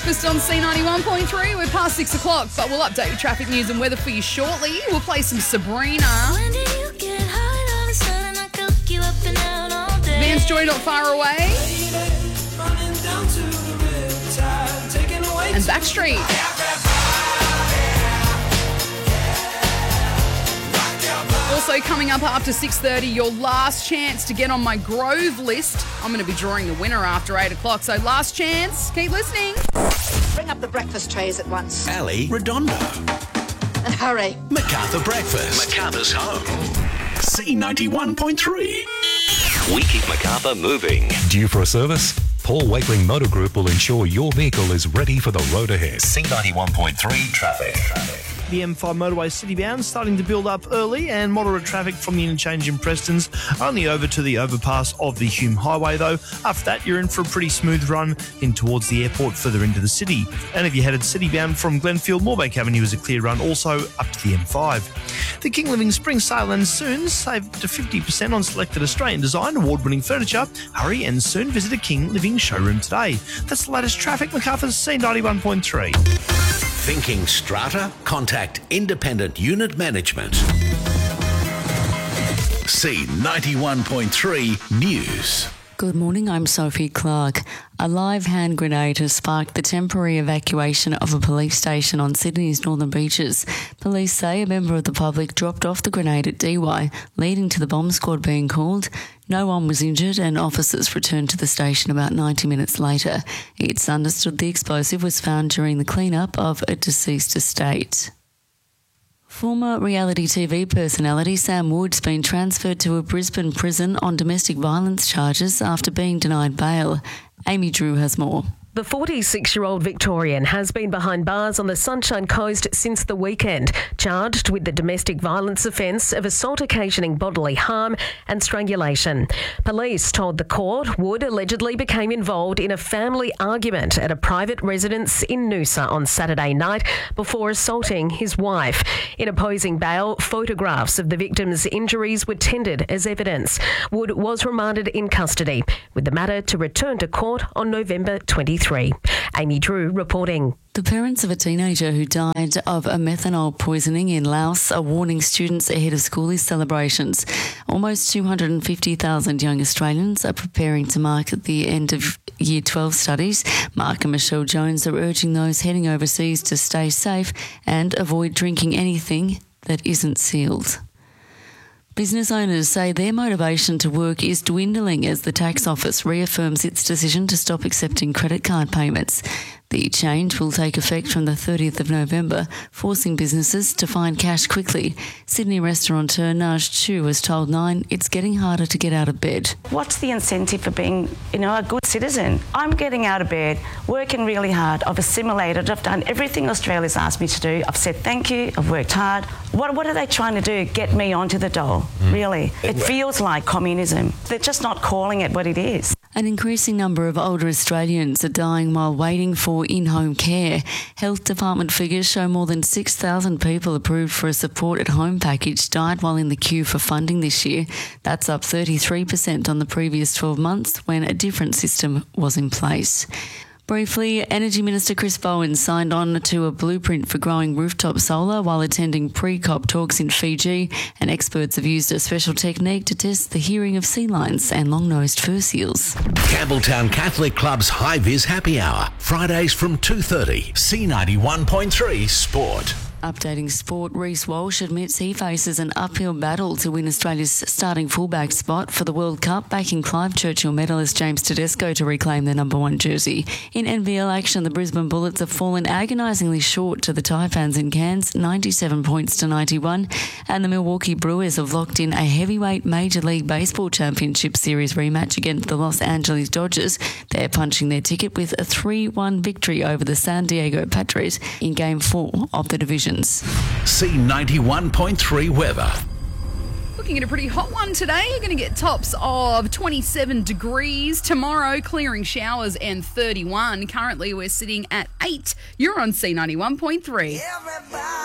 Breakfast on C91.3. We're past 6 o'clock, but we'll update your traffic news and weather for you shortly. We'll play some Sabrina. When did you get high? All of a sudden I could look you up and out all day. Vance Joy, Not Far Away. And Backstreet. Also coming up after 6:30, your last chance to get on my Grove list. I'm going to be drawing the winner after 8 o'clock, so last chance. Keep listening. Bring up the breakfast trays at once. Ali Redondo. And hurry. MacArthur Breakfast. MacArthur's home. C91.3. We keep MacArthur moving. Due for a service? Paul Wakeling Motor Group will ensure your vehicle is ready for the road ahead. C91.3 traffic. The M5 motorway citybound starting to build up early, and moderate traffic from the interchange in Preston's only over to the overpass of the Hume Highway though. After that, you're in for a pretty smooth run in towards the airport further into the city. And if you headed citybound from Glenfield, Moorebank Avenue is a clear run also up to the M5. The King Living Spring Sale ends soon. Save to 50% on selected Australian design award-winning furniture. Hurry and soon visit a King Living showroom today. That's the latest traffic. MacArthur's C91.3. Thinking strata? Contact Independent Unit Management. C91.3 News. Good morning, I'm Sophie Clark. A live hand grenade has sparked the temporary evacuation of a police station on Sydney's northern beaches. Police say a member of the public dropped off the grenade at DY, leading to the bomb squad being called. No one was injured and officers returned to the station about 90 minutes later. It's understood the explosive was found during the clean-up of a deceased estate. Former reality TV personality Sam Wood's been transferred to a Brisbane prison on domestic violence charges after being denied bail. Amy Drew has more. The 46-year-old Victorian has been behind bars on the Sunshine Coast since the weekend, charged with the domestic violence offence of assault occasioning bodily harm and strangulation. Police told the court Wood allegedly became involved in a family argument at a private residence in Noosa on Saturday night before assaulting his wife. In opposing bail, photographs of the victim's injuries were tendered as evidence. Wood was remanded in custody, with the matter to return to court on November 23. Amy Drew reporting. The parents of a teenager who died of a methanol poisoning in Laos are warning students ahead of school celebrations. Almost 250,000 young Australians are preparing to mark the end of Year 12 studies. Mark and Michelle Jones are urging those heading overseas to stay safe and avoid drinking anything that isn't sealed. Business owners say their motivation to work is dwindling as the tax office reaffirms its decision to stop accepting credit card payments. The change will take effect from the 30th of November, forcing businesses to find cash quickly. Sydney restaurateur Naj Chu has told Nine it's getting harder to get out of bed. What's the incentive for being, a good citizen? I'm getting out of bed, working really hard. I've assimilated. I've done everything Australia's asked me to do. I've said thank you. I've worked hard. What are they trying to do? Get me onto the dole, really? It feels like communism. They're just not calling it what it is. An increasing number of older Australians are dying while waiting for in-home care. Health Department figures show more than 6,000 people approved for a support-at-home package died while in the queue for funding this year. That's up 33% on the previous 12 months when a different system was in place. Briefly, Energy Minister Chris Bowen signed on to a blueprint for growing rooftop solar while attending pre-COP talks in Fiji, and experts have used a special technique to test the hearing of sea lions and long-nosed fur seals. Campbelltown Catholic Club's High Vis Happy Hour, Fridays from 2:30. C91.3 Sport. Updating sport, Reece Walsh admits he faces an uphill battle to win Australia's starting fullback spot for the World Cup, backing Clive Churchill medalist James Tedesco to reclaim the number 1 jersey. In NBL action, the Brisbane Bullets have fallen agonisingly short to the Taipans in Cairns, 97 points to 91, and the Milwaukee Brewers have locked in a heavyweight Major League Baseball Championship Series rematch against the Los Angeles Dodgers. They're punching their ticket with a 3-1 victory over the San Diego Padres in Game 4 of the division. C91.3 weather. Looking at a pretty hot one today. You're going to get tops of 27 degrees. Tomorrow, clearing showers and 31. Currently, we're sitting at 8. You're on C91.3.